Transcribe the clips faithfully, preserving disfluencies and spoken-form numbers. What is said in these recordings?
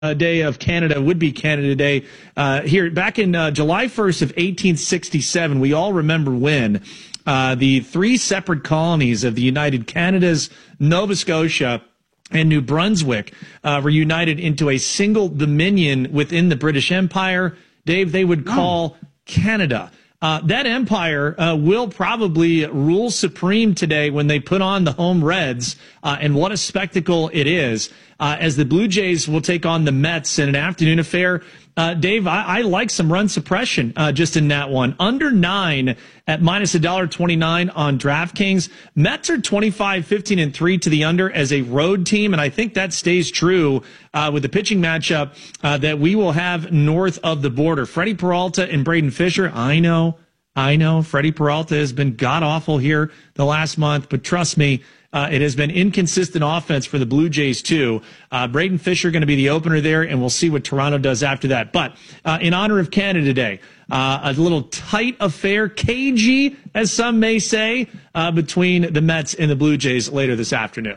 Uh, day of Canada would be Canada Day uh, here back in uh, July first of eighteen sixty-seven. We all remember when uh, the three separate colonies of the United Canadas, Nova Scotia, and New Brunswick uh, were united into a single dominion within the British Empire. Dave, they would call oh. Canada. Uh, that empire uh, will probably rule supreme today when they put on the home Reds, uh, and what a spectacle it is, uh, as the Blue Jays will take on the Mets in an afternoon affair. Uh, Dave, I, I like some run suppression uh, just in that one. Under nine at minus one dollar twenty-nine on DraftKings. Mets are twenty-five, fifteen, and three to the under as a road team, and I think that stays true uh, with the pitching matchup uh, that we will have north of the border. Freddie Peralta and Braden Fisher, I know, I know, Freddie Peralta has been god-awful here the last month, but trust me, Uh, it has been inconsistent offense for the Blue Jays, too. Uh, Braden Fisher going to be the opener there, and we'll see what Toronto does after that. But uh, in honor of Canada Day, uh, a little tight affair, cagey, as some may say, uh, between the Mets and the Blue Jays later this afternoon.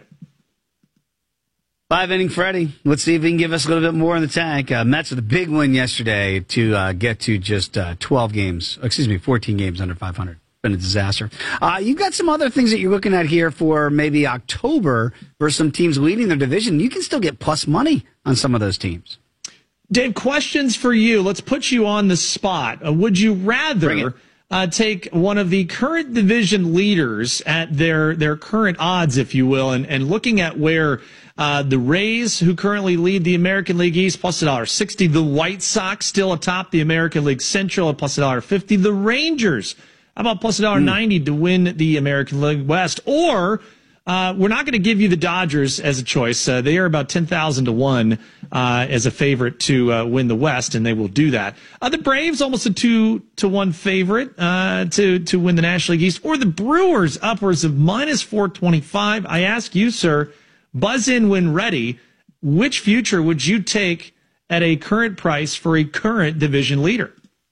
Five-inning Freddie. Let's see if he can give us a little bit more in the tank. Uh, Mets with a big win yesterday to uh, get to just uh, twelve games, excuse me, fourteen games under five hundred. Been a disaster. Uh, you've got some other things that you're looking at here for maybe October for some teams leading their division. You can still get plus money on some of those teams. Dave, questions for you. Let's put you on the spot. Uh, would you rather uh, take one of the current division leaders at their their current odds, if you will, and, and looking at where uh, the Rays, who currently lead the American League East, plus one dollar sixty, the White Sox still atop the American League Central at plus one dollar fifty, the Rangers, how about plus one dollar ninety to win the American League West? Or uh, we're not going to give you the Dodgers as a choice. Uh, they are about ten thousand to one uh, as a favorite to uh, win the West, and they will do that. Uh, the Braves, almost a two to one favorite uh, to, to win the National League East. Or the Brewers, upwards of minus four twenty-five. I ask you, sir, buzz in when ready. Which future would you take at a current price for a current division leader?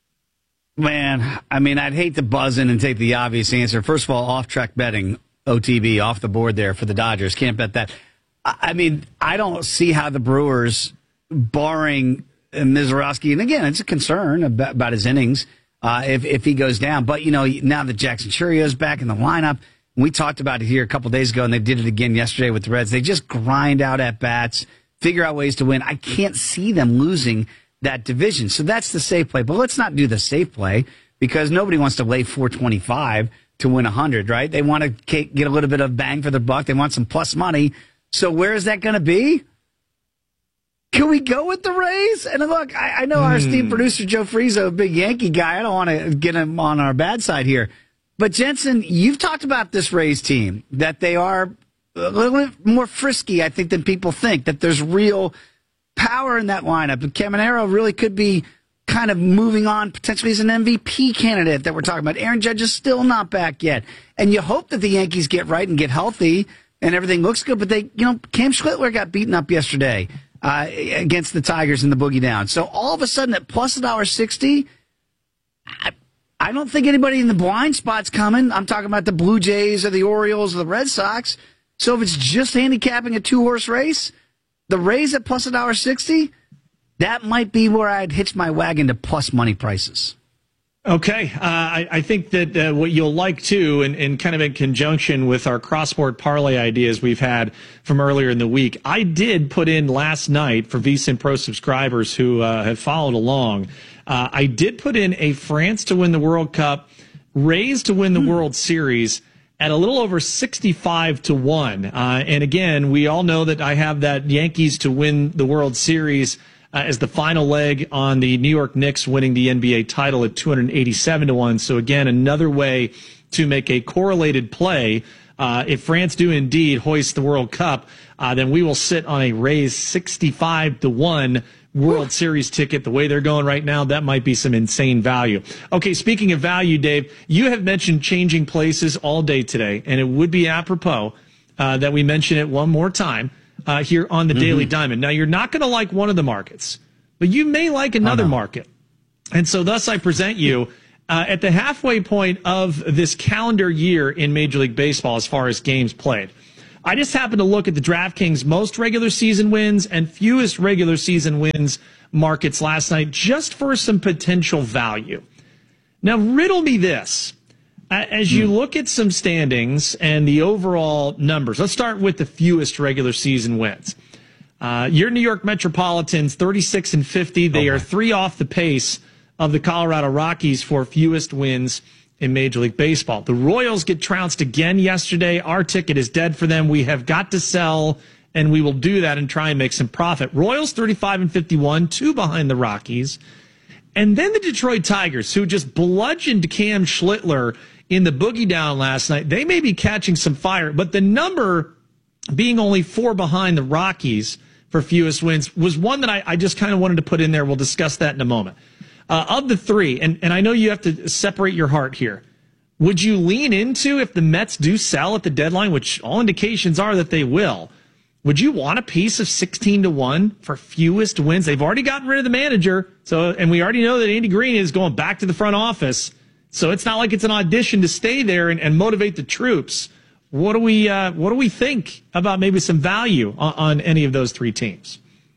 Man, I mean, I'd hate to buzz in and take the obvious answer. First of all, off-track betting, O T B, off the board there for the Dodgers. Can't bet that. I mean, I don't see how the Brewers, barring Mizorowski, and again, it's a concern about, about his innings uh, if, if he goes down. But, you know, now that Jackson Churrio's back in the lineup, we talked about it here a couple days ago, and they did it again yesterday with the Reds. They just grind out at-bats, figure out ways to win. I can't see them losing that division. So that's the safe play. But let's not do the safe play because nobody wants to lay four twenty-five to win one hundred, right? They want to get a little bit of bang for their buck. They want some plus money. So where is that going to be? Can we go with the Rays? And look, I, I know mm. our esteemed producer, Joe Frizo, a big Yankee guy. I don't want to get him on our bad side here. But Jensen, you've talked about this Rays team, that they are a little bit more frisky, I think, than people think, that there's real power in that lineup. And Caminero really could be kind of moving on potentially as an M V P candidate that we're talking about. Aaron Judge is still not back yet. And you hope that the Yankees get right and get healthy and everything looks good. But they, you know, Cam Schlittler got beaten up yesterday uh, against the Tigers in the boogie down. So all of a sudden at plus one dollar sixty, I, I don't think anybody in the blind spot's coming. I'm talking about the Blue Jays or the Orioles or the Red Sox. So if it's just handicapping a two-horse race, the Rays at plus one dollar sixty, that might be where I'd hitch my wagon to plus money prices. Okay. Uh, I, I think that uh, what you'll like, too, and, and kind of in conjunction with our cross-sport parlay ideas we've had from earlier in the week, I did put in last night for VSiN Pro subscribers who uh, have followed along, uh, I did put in a France to win the World Cup, Rays to win the mm. World Series, at a little over sixty-five to one. Uh, and again, we all know that I have that Yankees to win the World Series uh, as the final leg on the New York Knicks winning the N B A title at two hundred eighty-seven to one. So again, another way to make a correlated play. Uh, if France do indeed hoist the World Cup, uh, then we will sit on a Rays sixty-five to one World Series ticket. The way they're going right now, that might be some insane value. Okay, speaking of value, Dave, you have mentioned changing places all day today, and it would be apropos uh, that we mention it one more time uh, here on the mm-hmm. Daily Diamond. Now, you're not going to like one of the markets, but you may like another market. And so thus I present you uh, at the halfway point of this calendar year in Major League Baseball as far as games played. I just happened to look at the DraftKings most regular season wins and fewest regular season wins markets last night just for some potential value. Now, riddle me this. As you look at some standings and the overall numbers, let's start with the fewest regular season wins. Uh, your New York Metropolitans, thirty-six and fifty. They oh are three off the pace of the Colorado Rockies for fewest wins in Major League Baseball. The Royals get trounced again yesterday. Our ticket is dead for them. We have got to sell, and we will do that and try and make some profit. Royals, thirty-five and fifty-one, two behind the Rockies. And then the Detroit Tigers, who just bludgeoned Cam Schlittler in the boogie down last night. They may be catching some fire, but the number being only four behind the Rockies for fewest wins was one that I, I just kind of wanted to put in there. We'll discuss that in a moment. Uh, of the three, and, and I know you have to separate your heart here, would you lean into, if the Mets do sell at the deadline, which all indications are that they will, would you want a piece of sixteen to one for fewest wins? They've already gotten rid of the manager, so and we already know that Andy Green is going back to the front office, so it's not like it's an audition to stay there and, and motivate the troops. What do we uh, what do we think about maybe some value on, on any of those three teams?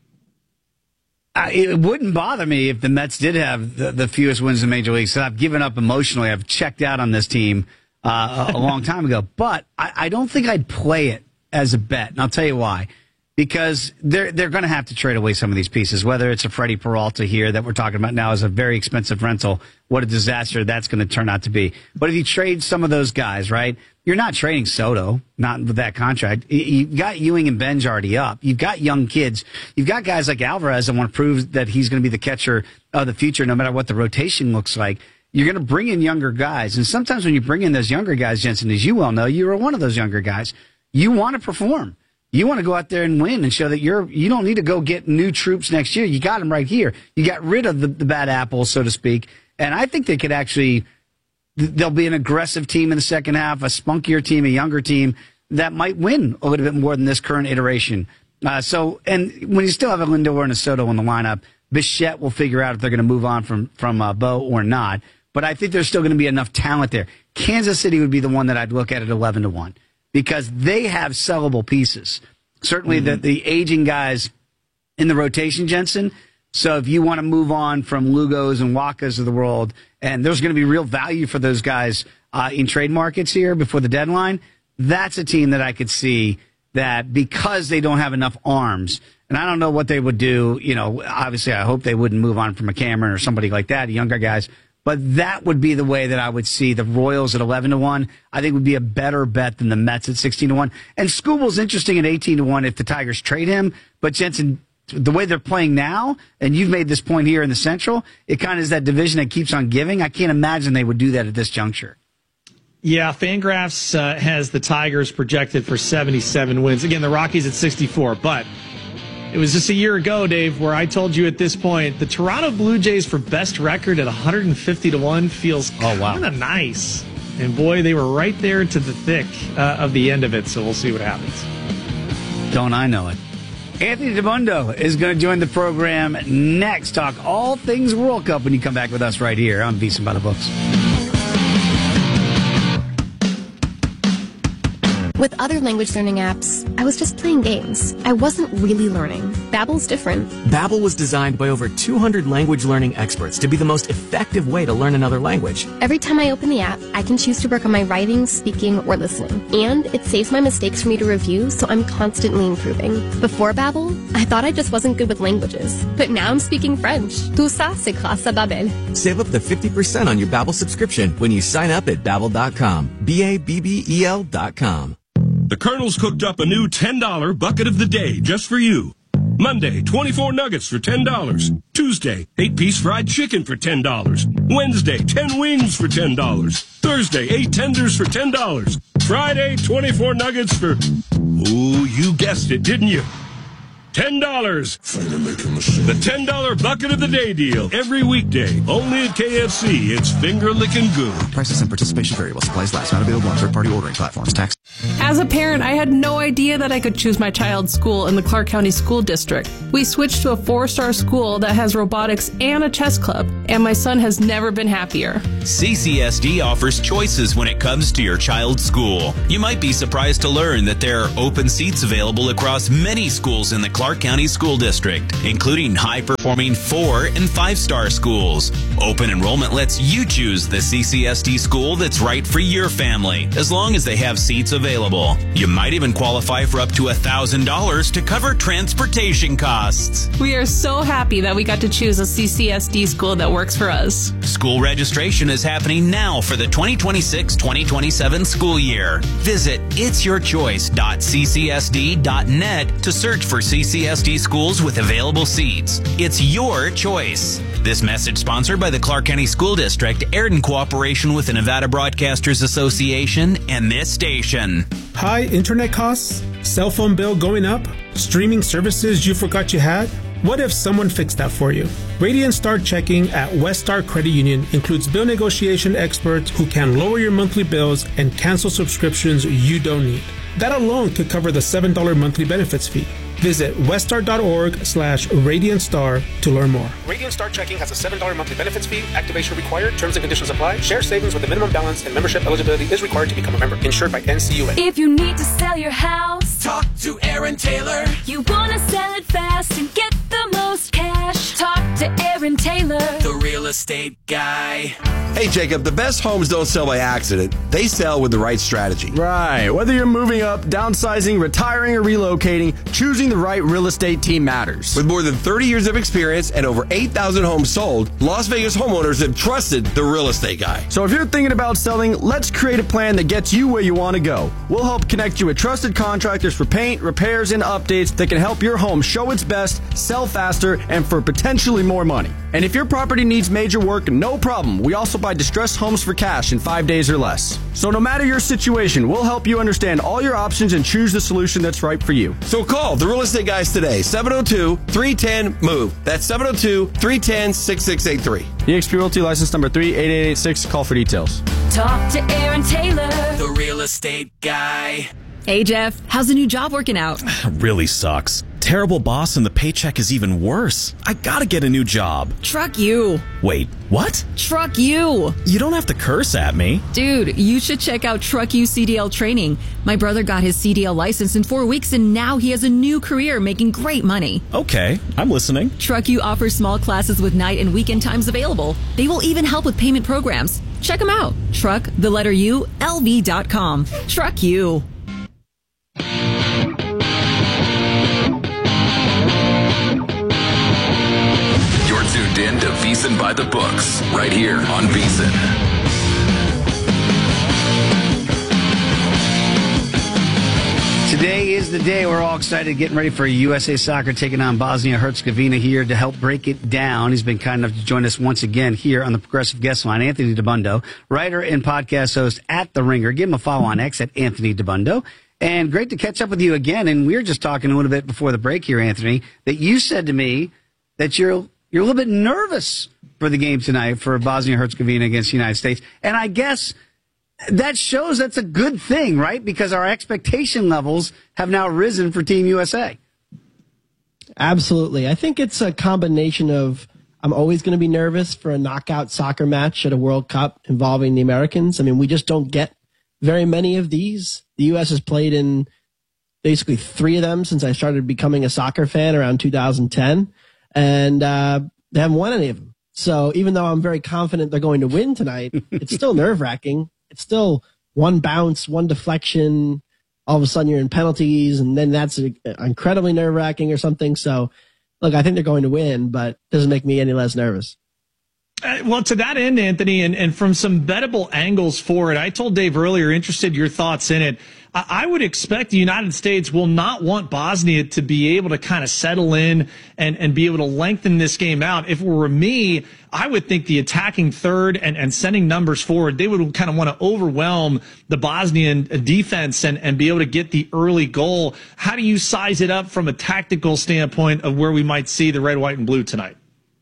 Uh, it wouldn't bother me if the Mets did have the, the fewest wins in Major League. So I've given up emotionally. I've checked out on this team uh, a, a long time ago. But I, I don't think I'd play it as a bet, and I'll tell you why. Because they're they're going to have to trade away some of these pieces, whether it's a Freddie Peralta here that we're talking about now is a very expensive rental. What a disaster that's going to turn out to be. But if you trade some of those guys, right, you're not trading Soto, not with that contract. You've got Ewing and Benj already up. You've got young kids. You've got guys like Alvarez that want to prove that he's going to be the catcher of the future no matter what the rotation looks like. You're going to bring in younger guys. And sometimes when you bring in those younger guys, Jensen, as you well know, you were one of those younger guys. You want to perform. You want to go out there and win and show that you're, you don't need to go get new troops next year. You got them right here. You got rid of the, the bad apples, so to speak. And I think they could actually, there'll be an aggressive team in the second half, a spunkier team, a younger team that might win a little bit more than this current iteration. Uh, so, and when you still have a Lindor and a Soto in the lineup, Bichette will figure out if they're going to move on from, from uh, Bo or not. But I think there's still going to be enough talent there. Kansas City would be the one that I'd look at at eleven to one. Because they have sellable pieces. Certainly mm-hmm. the, the aging guys in the rotation, Jensen. So if you want to move on from Lugos and Wakas of the world, and there's going to be real value for those guys uh, in trade markets here before the deadline, that's a team that I could see that because they don't have enough arms, and I don't know what they would do. You know, obviously I hope they wouldn't move on from a Cameron or somebody like that, younger guys. But that would be the way that I would see the Royals at eleven to one. I think would be a better bet than the Mets at sixteen to one. And Skubal's interesting at eighteen to one if the Tigers trade him. But Jensen, the way they're playing now, and you've made this point here in the Central, it kind of is that division that keeps on giving. I can't imagine they would do that at this juncture. Yeah, Fangraphs uh, has the Tigers projected for seventy-seven wins. Again, the Rockies at sixty-four, but it was just a year ago, Dave, where I told you at this point the Toronto Blue Jays for best record at one hundred fifty to one feels kind of oh, wow. nice. And boy, they were right there to the thick uh, of the end of it, so we'll see what happens. Don't I know it. Anthony DeMundo is going to join the program next. Talk all things World Cup when you come back with us right here on VSiN by the Books. With other language learning apps, I was just playing games. I wasn't really learning. Babbel's different. Babbel was designed by over two hundred language learning experts to be the most effective way to learn another language. Every time I open the app, I can choose to work on my writing, speaking, or listening. And it saves my mistakes for me to review, so I'm constantly improving. Before Babbel, I thought I just wasn't good with languages. But now I'm speaking French. Tout ça, c'est grâce à Babbel. Save up to fifty percent on your Babbel subscription when you sign up at Babbel dot com. B A B B E L dot com. The Colonel's cooked up a new ten dollar bucket of the day just for you. Monday, twenty-four nuggets for ten dollars. Tuesday, eight piece fried chicken for ten dollars. Wednesday, ten wings for ten dollars. Thursday, eight tenders for ten dollars. Friday, twenty-four nuggets for, ooh, you guessed it, didn't you? ten dollars. The ten dollar bucket of the day deal. Every weekday. Only at K F C. It's finger licking good. Prices and participation vary while supplies last. Not available on third-party ordering platforms. Tax. As a parent, I had no idea that I could choose my child's school in the Clark County School District. We switched to a four-star school that has robotics and a chess club, and my son has never been happier. C C S D offers choices when it comes to your child's school. You might be surprised to learn that there are open seats available across many schools in the Clark County School District, including high-performing four- and five-star schools. Open enrollment lets you choose the C C S D school that's right for your family, as long as they have seats available. You might even qualify for up to one thousand dollars to cover transportation costs. We are so happy that we got to choose a C C S D school that works for us. School registration is happening now for the twenty twenty-six twenty twenty-seven school year. Visit its your choice dot c c s d dot net to search for C C S D schools with available seats. It's your choice. This message sponsored by the Clark County School District, aired in cooperation with the Nevada Broadcasters Association and this station. High internet costs? Cell phone bill going up? Streaming services you forgot you had? What if someone fixed that for you? Radiant Star Checking at West Star Credit Union includes bill negotiation experts who can lower your monthly bills and cancel subscriptions you don't need. That alone could cover the seven dollars monthly benefits fee. Visit weststar.org slash Radiant Star to learn more. Radiant Star Checking has a seven dollars monthly benefits fee. Activation required. Terms and conditions apply. Share savings with a minimum balance and membership eligibility is required to become a member. Insured by N C U A. If you need to sell your house, talk to Aaron Taylor. You want to sell it fast and get the most cash. Talk to Aaron Taylor, the real estate guy. Hey, Jacob, the best homes don't sell by accident. They sell with the right strategy. Right. Whether you're moving up, downsizing, retiring, or relocating, choosing the right real estate team matters. With more than thirty years of experience and over eight thousand homes sold, Las Vegas homeowners have trusted the real estate guy. So if you're thinking about selling, let's create a plan that gets you where you want to go. We'll help connect you with trusted contractors for paint, repairs, and updates that can help your home show its best, sell faster, and for potentially more money. And if your property needs major work, no problem. We also buy distressed homes for cash in five days or less. So no matter your situation, we'll help you understand all your options and choose the solution that's right for you. So call the Real Estate Guys today, seven oh two, three one zero, M O V E. That's seven oh two, three one zero, six six eight three. E X P Realty license number three eight eight eight six. Call for details. Talk to Aaron Taylor, the real estate guy. Hey, Jeff, how's the new job working out? Really sucks. Terrible boss and the paycheck is even worse. I gotta get a new job. Truck you. Wait, what? Truck you. You don't have to curse at me. Dude, you should check out Truck You C D L training. My brother got his C D L license in four weeks and now he has a new career making great money. Okay, I'm listening. Truck You offers small classes with night and weekend times available. They will even help with payment programs. Check them out. Truck, the letter U, L V dot com. Truck You. Tuned in to VEASAN by the Books, right here on VEASAN. Today is the day we're all excited, getting ready for U S A Soccer taking on Bosnia-Herzegovina here to help break it down. He's been kind enough to join us once again here on the Progressive Guest Line, Anthony Dabbundo, writer and podcast host at The Ringer. Give him a follow on X at Anthony Dabbundo. And great to catch up with you again. And we were just talking a little bit before the break here, Anthony, that you said to me that you're You're a little bit nervous for the game tonight for Bosnia-Herzegovina against the United States. And I guess that shows that's a good thing, right? Because our expectation levels have now risen for Team U S A. Absolutely. I think it's a combination of I'm always going to be nervous for a knockout soccer match at a World Cup involving the Americans. I mean, we just don't get very many of these. The U S has played in basically three of them since I started becoming a soccer fan around two thousand ten. And uh, they haven't won any of them. So even though I'm very confident they're going to win tonight, it's still nerve-wracking. It's still one bounce, one deflection. All of a sudden you're in penalties, and then that's a, incredibly nerve-wracking or something. So, look, I think they're going to win, but it doesn't make me any less nervous. Uh, well, to that end, Anthony, and, and from some bettable angles for it, I told Dave earlier, interested your thoughts in it. I would expect the United States will not want Bosnia to be able to kind of settle in and, and be able to lengthen this game out. If it were me, I would think the attacking third and, and sending numbers forward, they would kind of want to overwhelm the Bosnian defense and, and be able to get the early goal. How do you size it up from a tactical standpoint of where we might see the red, white, and blue tonight?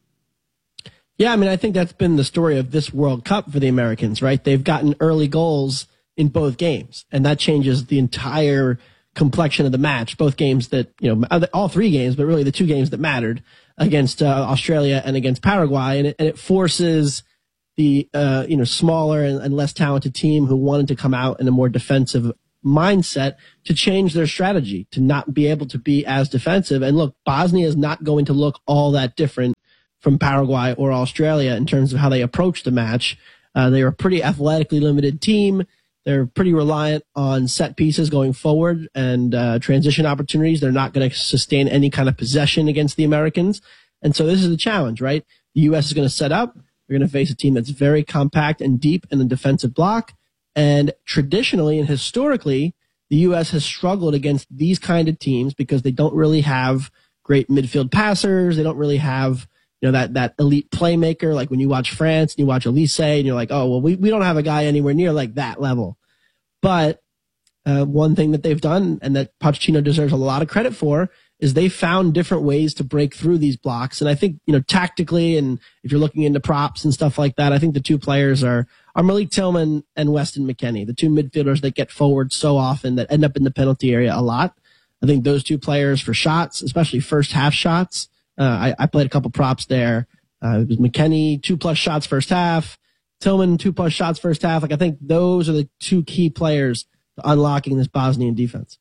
Yeah, I mean, I think that's been the story of this World Cup for the Americans, right? They've gotten early goals in both games, and that changes the entire complexion of the match. Both games that, you know, all three games, but really the two games that mattered against uh, Australia and against Paraguay, and it, and it forces the, uh, you know, smaller and, and less talented team who wanted to come out in a more defensive mindset to change their strategy, to not be able to be as defensive. And look, Bosnia is not going to look all that different from Paraguay or Australia in terms of how they approach the match. Uh, they are a pretty athletically limited team. They're pretty reliant on set pieces going forward and uh, transition opportunities. They're not going to sustain any kind of possession against the Americans. And so this is the challenge, right? The U S is going to set up. They're going to face a team that's very compact and deep in the defensive block. And traditionally and historically, the U S has struggled against these kind of teams because they don't really have great midfield passers. They don't really have, you know, that, that elite playmaker. Like when you watch France and you watch Elise and you're like, oh, well, we, we don't have a guy anywhere near like that level. But uh, one thing that they've done and that Pochettino deserves a lot of credit for is they found different ways to break through these blocks. And I think, you know, tactically, and if you're looking into props and stuff like that, I think the two players are, are Malik Tillman and Weston McKennie, the two midfielders that get forward so often that end up in the penalty area a lot. I think those two players for shots, especially first half shots, Uh, I, I played a couple props there. Uh, it was McKennie, two plus shots first half. Tillman, two plus shots first half. Like, I think those are the two key players to unlocking this Bosnian defense.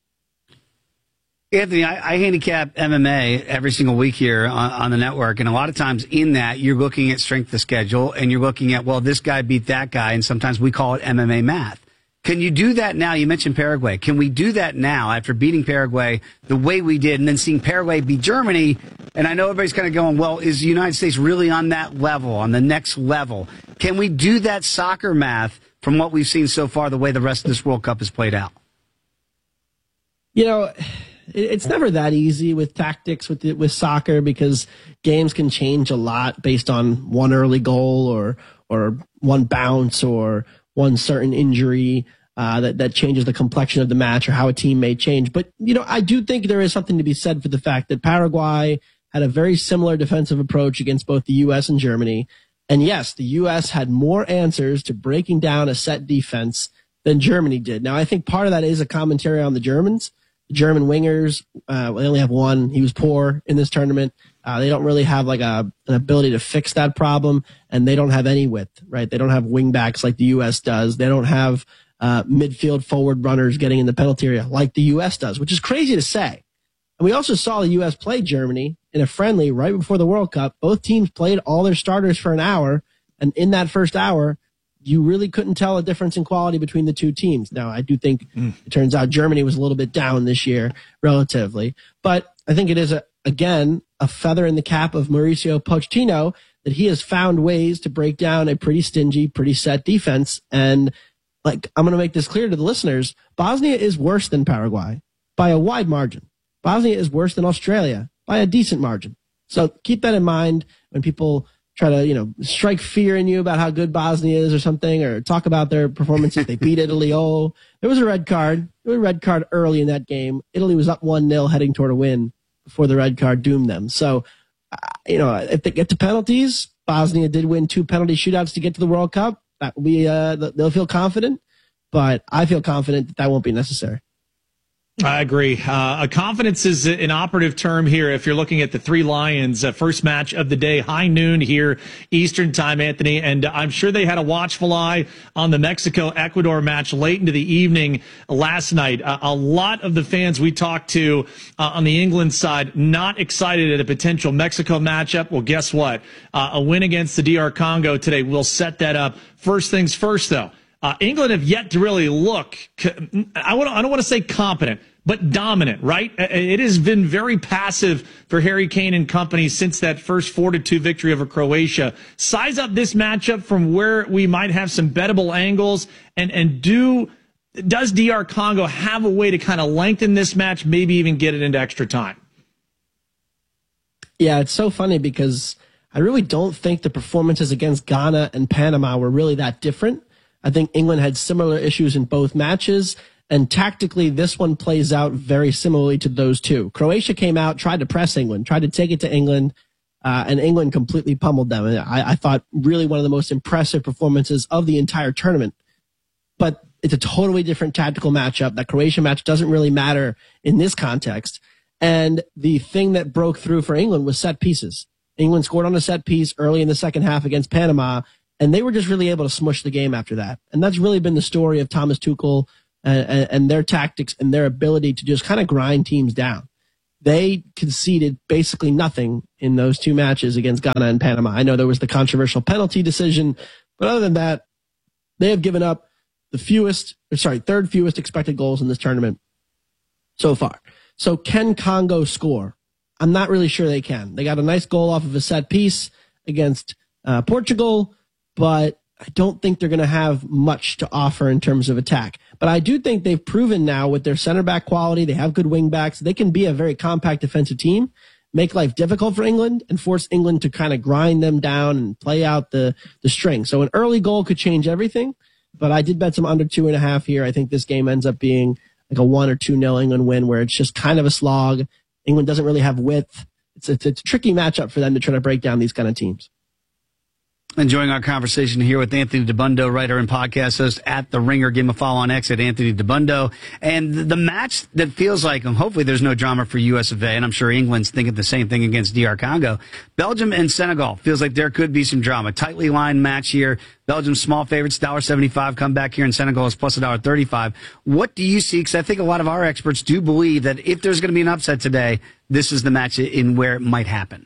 Anthony, I, I handicap M M A every single week here on, on the network. And a lot of times in that, you're looking at strength of schedule and you're looking at, well, this guy beat that guy. And sometimes we call it M M A math. Can you do that now? You mentioned Paraguay. Can we do that now after beating Paraguay the way we did and then seeing Paraguay beat Germany? And I know everybody's kind of going, well, is the United States really on that level, on the next level? Can we do that soccer math from what we've seen so far, the way the rest of this World Cup has played out? You know, it's never that easy with tactics with with soccer because games can change a lot based on one early goal or or one bounce or one certain injury uh, that, that changes the complexion of the match or how a team may change. But, you know, I do think there is something to be said for the fact that Paraguay had a very similar defensive approach against both the U S and Germany. And yes, the U S had more answers to breaking down a set defense than Germany did. Now, I think part of that is a commentary on the Germans. The German wingers, uh, they only have one. He was poor in this tournament. Uh, they don't really have like a, an ability to fix that problem, and they don't have any width, right? They don't have wing backs like the U S does. They don't have uh, midfield forward runners getting in the penalty area like the U S does, which is crazy to say. And we also saw the U S play Germany in a friendly right before the World Cup. Both teams played all their starters for an hour, and in that first hour, you really couldn't tell a difference in quality between the two teams. Now, I do think mm. it turns out Germany was a little bit down this year relatively, but I think it is, a, again, a feather in the cap of Mauricio Pochettino that he has found ways to break down a pretty stingy, pretty set defense. And like, I'm going to make this clear to the listeners, Bosnia is worse than Paraguay by a wide margin. Bosnia is worse than Australia by a decent margin. So keep that in mind when people try to, you know, strike fear in you about how good Bosnia is or something, or talk about their performances. They beat Italy. Oh, there was a red card. There was a red card early in that game. Italy was up one nil heading toward a win before the red card doomed them. So, uh, you know, if they get to penalties, Bosnia did win two penalty shootouts to get to the World Cup. That will be, uh, they'll feel confident, but I feel confident that that won't be necessary. I agree. Uh, confidence is an operative term here if you're looking at the Three Lions. Uh, first match of the day, high noon here, Eastern time, Anthony. And I'm sure they had a watchful eye on the Mexico-Ecuador match late into the evening last night. Uh, a lot of the fans we talked to uh, on the England side not excited at a potential Mexico matchup. Well, guess what? Uh, a win against the D R Congo today will set that up. First things first, though. Uh, England have yet to really look, I, wanna, I don't want to say competent, but dominant, right? It has been very passive for Harry Kane and company since that first four to two victory over Croatia. Size up this matchup from where we might have some bettable angles, and, and do does D R Congo have a way to kind of lengthen this match, maybe even get it into extra time? Yeah, it's so funny because I really don't think the performances against Ghana and Panama were really that different. I think England had similar issues in both matches, and tactically this one plays out very similarly to those two. Croatia came out, tried to press England, tried to take it to England, uh, and England completely pummeled them. And I, I thought really one of the most impressive performances of the entire tournament. But it's a totally different tactical matchup. That Croatia match doesn't really matter in this context. And the thing that broke through for England was set pieces. England scored on a set piece early in the second half against Panama, and they were just really able to smush the game after that. And that's really been the story of Thomas Tuchel and, and their tactics and their ability to just kind of grind teams down. They conceded basically nothing in those two matches against Ghana and Panama. I know there was the controversial penalty decision, but other than that, they have given up the fewest, or sorry, third fewest expected goals in this tournament so far. So can Congo score? I'm not really sure they can. They got a nice goal off of a set piece against uh, Portugal, but I don't think they're going to have much to offer in terms of attack. But I do think they've proven now with their center back quality, they have good wing backs, they can be a very compact defensive team, make life difficult for England, and force England to kind of grind them down and play out the, the string. So an early goal could change everything, but I did bet some under two and a half here. I think this game ends up being like a one or two nil England win where it's just kind of a slog. England doesn't really have width. It's a, it's a tricky matchup for them to try to break down these kind of teams. Enjoying our conversation here with Anthony Dabbundo, writer and podcast host at The Ringer. Give him a follow on X at Anthony Dabbundo. And the match that feels like, and hopefully there's no drama for U S of A, and I'm sure England's thinking the same thing against D R Congo. Belgium and Senegal feels like there could be some drama. Tightly lined match here. Belgium small favorites, one dollar seventy-five. Come back here, and Senegal is plus one dollar thirty-five. What do you see? Because I think a lot of our experts do believe that if there's going to be an upset today, this is the match in where it might happen.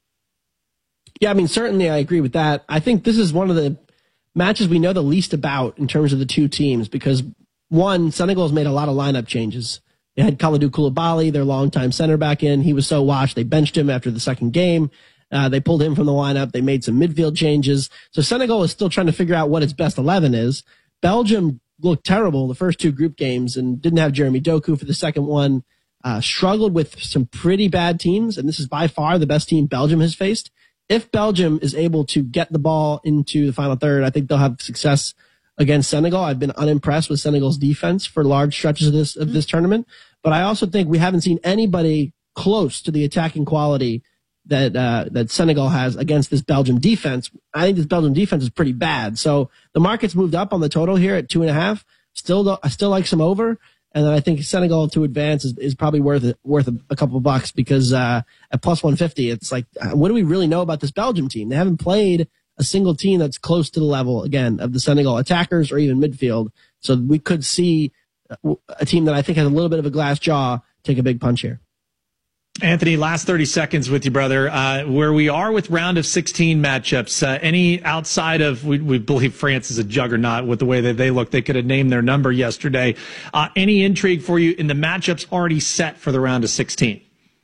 Yeah, I mean, certainly I agree with that. I think this is one of the matches we know the least about in terms of the two teams because, one, Senegal has made a lot of lineup changes. They had Kalidou Koulibaly, their longtime center back in. He was so washed, they benched him after the second game. Uh, they pulled him from the lineup. They made some midfield changes. So Senegal is still trying to figure out what its best eleven is. Belgium looked terrible the first two group games and didn't have Jeremy Doku for the second one. Uh, struggled with some pretty bad teams, and this is by far the best team Belgium has faced. If Belgium is able to get the ball into the final third, I think they'll have success against Senegal. I've been unimpressed with Senegal's defense for large stretches of this of this tournament, but I also think we haven't seen anybody close to the attacking quality that uh, that Senegal has against this Belgium defense. I think this Belgium defense is pretty bad. So the market's moved up on the total here at two and a half. Still, I still like some over. And then I think Senegal to advance is, is probably worth it, worth a, a couple of bucks because uh, at plus one fifty, it's like, what do we really know about this Belgium team? They haven't played a single team that's close to the level, again, of the Senegal attackers or even midfield. So we could see a team that I think has a little bit of a glass jaw take a big punch here. Anthony, last thirty seconds with you, brother. Uh, where we are with round of sixteen matchups, uh, any outside of, we, we believe France is a juggernaut with the way that they look. They could have named their number yesterday. Uh, any intrigue for you in the matchups already set for the round of sixteen?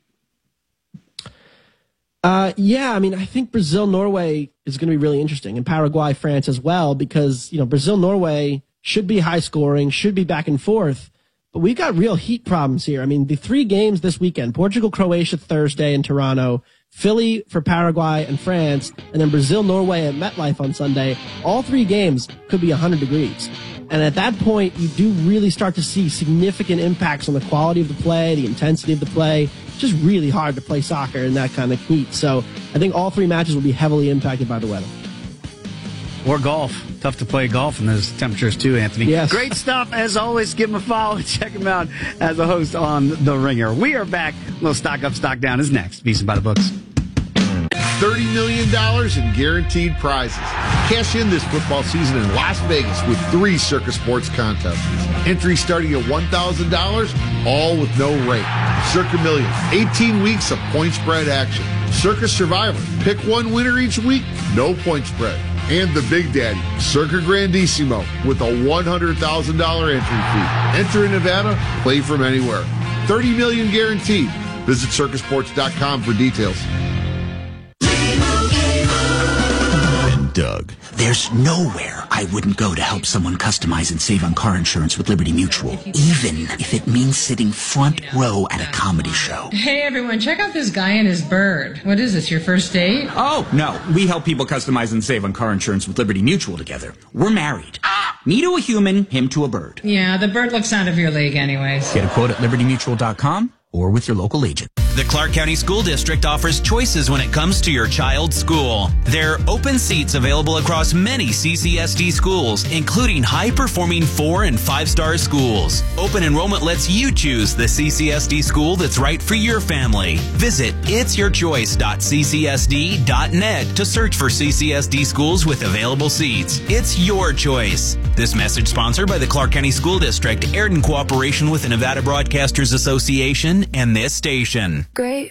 Uh, yeah, I mean, I think Brazil-Norway is going to be really interesting, and Paraguay-France as well, because, you know, Brazil-Norway should be high scoring, should be back and forth. But we've got real heat problems here. I mean, the three games this weekend, Portugal, Croatia Thursday in Toronto, Philly for Paraguay and France, and then Brazil, Norway at MetLife on Sunday. All three games could be one hundred degrees. And at that point, you do really start to see significant impacts on the quality of the play, the intensity of the play. It's just really hard to play soccer in that kind of heat. So I think all three matches will be heavily impacted by the weather. Or golf. Tough to play golf in those temperatures too, Anthony. Yes. Great stuff. As always, give him a follow. Check him out as a host on The Ringer. We are back. A little stock up, stock down is next. Beason by the Books. thirty million dollars in guaranteed prizes. Cash in this football season in Las Vegas with three Circus Sports contests. Entry starting at one thousand dollars, all with no rate. Circa Millions, eighteen weeks of point spread action. Circus Survivor, pick one winner each week, no point spread. And the Big Daddy, Circa Grandissimo, with a one hundred thousand dollars entry fee. Enter in Nevada, play from anywhere. thirty million dollars guaranteed. Visit circus sports dot com for details. And Doug. There There's nowhere I wouldn't go to help someone customize and save on car insurance with Liberty Mutual, even if it means sitting front row at a comedy show. Hey everyone, check out this guy and his bird. What is this, your first date? Oh, no. We help people customize and save on car insurance with Liberty Mutual together. We're married. Me to a human, him to a bird. Yeah, the bird looks out of your league anyways. Get a quote at liberty mutual dot com or with your local agent. The Clark County School District offers choices when it comes to your child's school. There are open seats available across many C C S D schools, including high-performing four- and five-star schools. Open enrollment lets you choose the C C S D school that's right for your family. Visit its your choice dot c c s d dot net to search for C C S D schools with available seats. It's your choice. This message sponsored by the Clark County School District, aired in cooperation with the Nevada Broadcasters Association and this station. Great